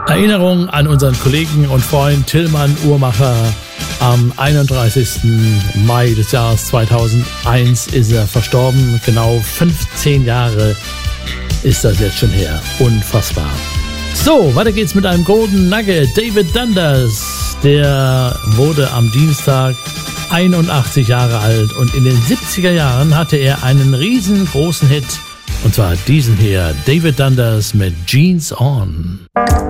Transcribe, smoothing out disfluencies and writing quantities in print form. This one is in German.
Erinnerung an unseren Kollegen und Freund Tillmann Uhrmacher. Am 31. Mai des Jahres 2001 ist er verstorben. Genau 15 Jahre ist das jetzt schon her. Unfassbar. So, weiter geht's mit einem Golden Nugget. David Dundas, der wurde am Dienstag 81 Jahre alt und in den 70er Jahren hatte er einen riesengroßen Hit. Und zwar diesen hier, David Dundas mit Jeans On.